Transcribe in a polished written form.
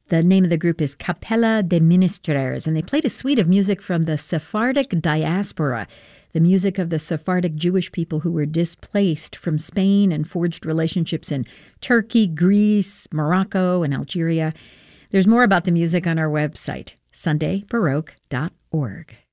The name of the group is Capella de Ministres, and they played a suite of music from the Sephardic diaspora, the music of the Sephardic Jewish people who were displaced from Spain and forged relationships in Turkey, Greece, Morocco, and Algeria. There's more about the music on our website, sundaybaroque.org.